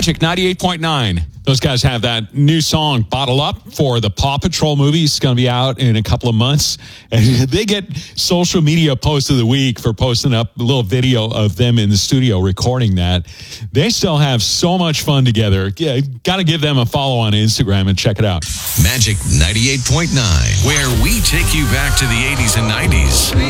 Magic 98.9. Those guys have that new song, Bottle Up, for the Paw Patrol movie. It's going to be out in a couple of months. And they get social media post of the week for posting up a little video of them in the studio recording that. They still have so much fun together. Yeah, got to give them a follow on Instagram and check it out. Magic 98.9, where we take you back to the 80s and 90s.